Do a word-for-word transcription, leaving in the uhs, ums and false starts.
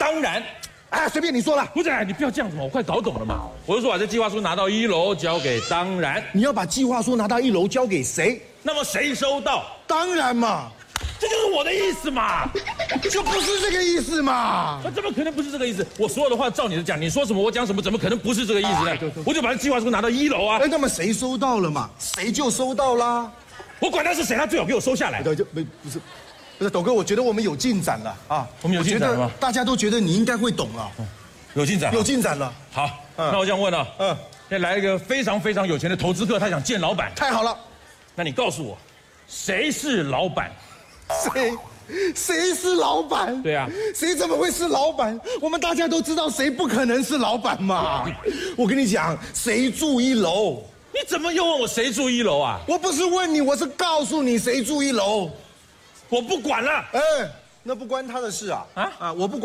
当然。 哎，随便你说了。 不是，你不要这样子嘛，我快搞懂了嘛。我就说把这计划书拿到一楼交给当然。 你要把计划书拿到一楼交给谁？ 那么谁收到？ 当然嘛。 这就是我的意思嘛。 就不是这个意思嘛。 那怎么可能不是这个意思？我所有的话照你的讲，你说什么我讲什么，怎么可能不是这个意思呢？啊、我就把这计划书拿到一楼啊。 哎，那么谁收到了嘛？谁就收到啦。 我管他是谁，他最好给我收下来。 对，就不不是。不是，董哥，我觉得我们有进展了啊！ 我们有进展了吗？ 大家都觉得你应该会懂了。 嗯、有进展， 有进展了。 好，嗯、那我这样问了，嗯，现在来一个非常非常有钱的投资客，他想见老板。 太好了， 那你告诉我，谁是老板？ 谁？谁是老板？ 对啊， 谁怎么会是老板？我们大家都知道，谁不可能是老板嘛？我跟你讲，谁住一楼？ 你怎么又问我谁住一楼啊？ 我不是问你，我是告诉你谁住一楼。 我不管了， 哎，那不关他的事啊！啊啊，我不管。